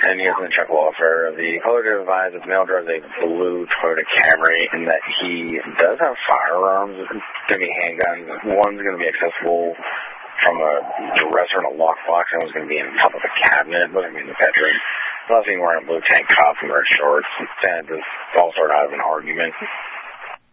and he is in the check welfare. The caller advised that the male drives a blue Toyota Camry and that he does have firearms. It's going to be handguns. One's going to be accessible from a dresser and a lockbox, and one's going to be in top of a cabinet. Both going to be in the bedroom. Plus, he's wearing a blue tank top and red shorts. And this all started out of an argument.